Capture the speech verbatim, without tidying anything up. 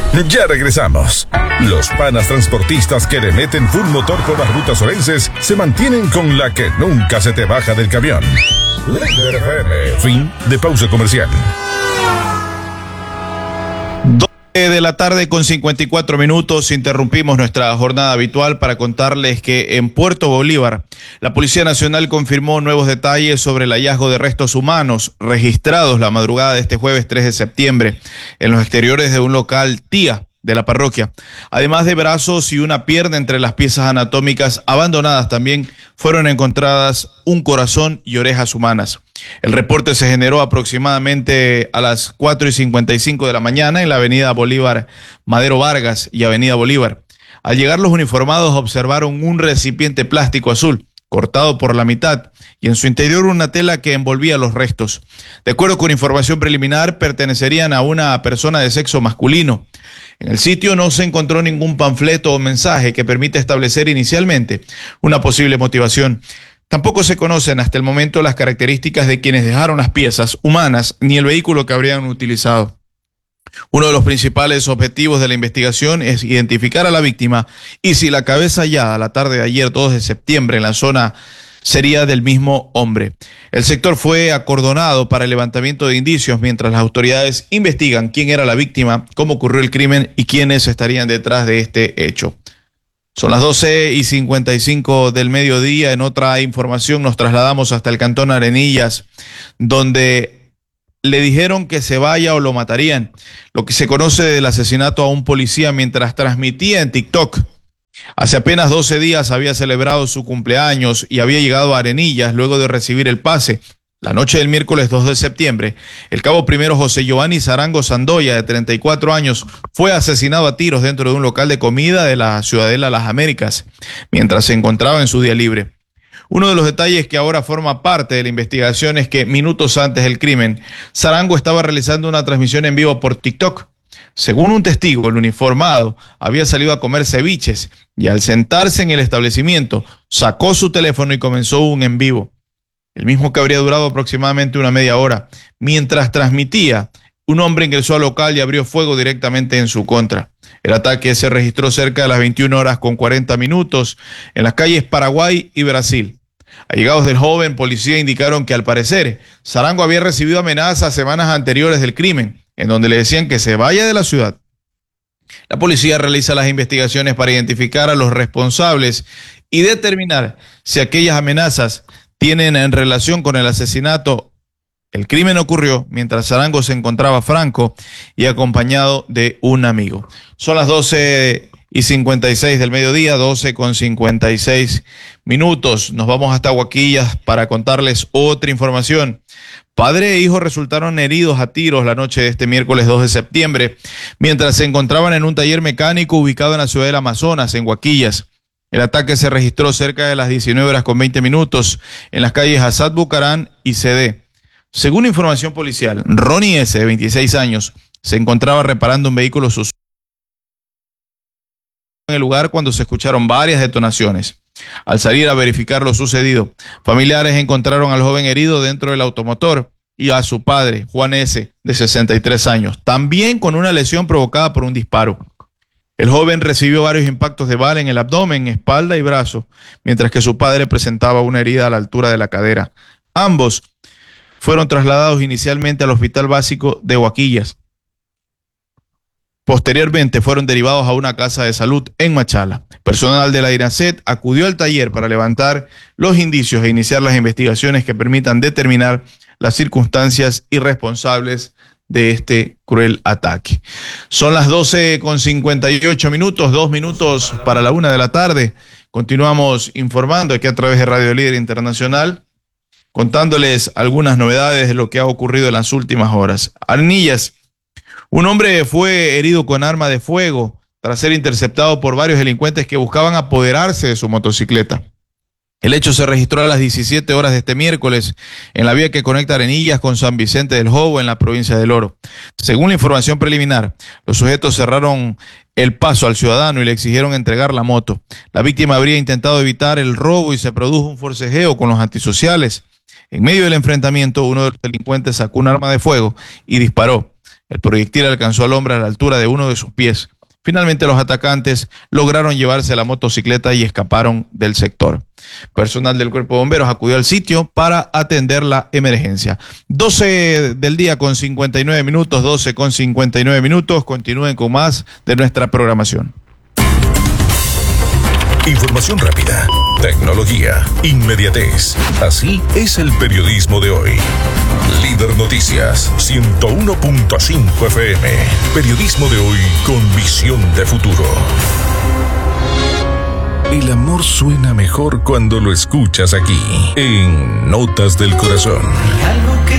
Ya regresamos. Los panas transportistas que le meten full motor por las rutas orenses se mantienen con la que nunca se te baja del camión. Líder F M. Fin de pausa comercial. De la tarde con cincuenta y cuatro minutos, interrumpimos nuestra jornada habitual para contarles que en Puerto Bolívar la Policía Nacional confirmó nuevos detalles sobre el hallazgo de restos humanos registrados la madrugada de este jueves tres de septiembre en los exteriores de un local tía de la parroquia. Además de brazos y una pierna entre las piezas anatómicas abandonadas, también fueron encontradas un corazón y orejas humanas. El reporte se generó aproximadamente a las cuatro y cincuenta y cinco de la mañana en la avenida Bolívar Madero Vargas y avenida Bolívar. Al llegar los uniformados observaron un recipiente plástico azul cortado por la mitad y en su interior una tela que envolvía los restos. De acuerdo con información preliminar, pertenecerían a una persona de sexo masculino. En el sitio no se encontró ningún panfleto o mensaje que permita establecer inicialmente una posible motivación. Tampoco se conocen hasta el momento las características de quienes dejaron las piezas humanas ni el vehículo que habrían utilizado. Uno de los principales objetivos de la investigación es identificar a la víctima y si la cabeza hallada la tarde de ayer, dos de septiembre, en la zona sería del mismo hombre. El sector fue acordonado para el levantamiento de indicios mientras las autoridades investigan quién era la víctima, cómo ocurrió el crimen y quiénes estarían detrás de este hecho. Son las doce y cincuenta y cinco del mediodía. En otra información nos trasladamos hasta el cantón Arenillas, donde le dijeron que se vaya o lo matarían. Lo que se conoce del asesinato a un policía mientras transmitía en TikTok. Hace apenas doce días había celebrado su cumpleaños y había llegado a Arenillas luego de recibir el pase. La noche del miércoles dos de septiembre, el cabo primero José Giovanni Zarango Sandoya, de treinta y cuatro años, fue asesinado a tiros dentro de un local de comida de la Ciudadela Las Américas, mientras se encontraba en su día libre. Uno de los detalles que ahora forma parte de la investigación es que minutos antes del crimen, Zarango estaba realizando una transmisión en vivo por TikTok. Según un testigo, el uniformado había salido a comer ceviches y al sentarse en el establecimiento, sacó su teléfono y comenzó un en vivo. El mismo que habría durado aproximadamente una media hora. Mientras transmitía, un hombre ingresó al local y abrió fuego directamente en su contra. El ataque se registró cerca de las veintiuna horas con cuarenta minutos en las calles Paraguay y Brasil. Allegados del joven policía indicaron que al parecer Zarango había recibido amenazas semanas anteriores del crimen, en donde le decían que se vaya de la ciudad. La policía realiza las investigaciones para identificar a los responsables y determinar si aquellas amenazas tienen en relación con el asesinato. El crimen ocurrió mientras Zarango se encontraba franco y acompañado de un amigo. Son las doce y cincuenta y seis del mediodía, doce con cincuenta y seis minutos. Nos vamos hasta Huaquillas para contarles otra información. Padre e hijo resultaron heridos a tiros la noche de este miércoles dos de septiembre, mientras se encontraban en un taller mecánico ubicado en la ciudad del Amazonas, en Huaquillas. El ataque se registró cerca de las diecinueve horas con veinte minutos en las calles Asad Bucarán y C D. Según información policial, Ronnie S., de veintiséis años, se encontraba reparando un vehículo sus en el lugar cuando se escucharon varias detonaciones. Al salir a verificar lo sucedido, familiares encontraron al joven herido dentro del automotor y a su padre, Juan S., de sesenta y tres años, también con una lesión provocada por un disparo. El joven recibió varios impactos de bala en el abdomen, espalda y brazo, mientras que su padre presentaba una herida a la altura de la cadera. Ambos fueron trasladados inicialmente al Hospital Básico de Huaquillas. Posteriormente fueron derivados a una casa de salud en Machala. Personal de la INACET acudió al taller para levantar los indicios e iniciar las investigaciones que permitan determinar las circunstancias y responsables de este cruel ataque. Son las doce con cincuenta y ocho minutos, dos minutos para la una de la tarde. Continuamos informando aquí a través de Radio Líder Internacional, contándoles algunas novedades de lo que ha ocurrido en las últimas horas. Arenillas, un hombre fue herido con arma de fuego tras ser interceptado por varios delincuentes que buscaban apoderarse de su motocicleta. El hecho se registró a las diecisiete horas de este miércoles en la vía que conecta Arenillas con San Vicente del Jobo en la provincia del Oro. Según la información preliminar, los sujetos cerraron el paso al ciudadano y le exigieron entregar la moto. La víctima habría intentado evitar el robo y se produjo un forcejeo con los antisociales. En medio del enfrentamiento, uno de los delincuentes sacó un arma de fuego y disparó. El proyectil alcanzó al hombre a la altura de uno de sus pies. Finalmente los atacantes lograron llevarse la motocicleta y escaparon del sector. Personal del Cuerpo de Bomberos acudió al sitio para atender la emergencia. doce del día con cincuenta y nueve minutos, doce con cincuenta y nueve minutos. Continúen con más de nuestra programación. Información rápida, tecnología, inmediatez. Así es el periodismo de hoy. Líder Noticias, ciento uno punto cinco F M. Periodismo de hoy con visión de futuro. El amor suena mejor cuando lo escuchas aquí, en Notas del Corazón. Algo que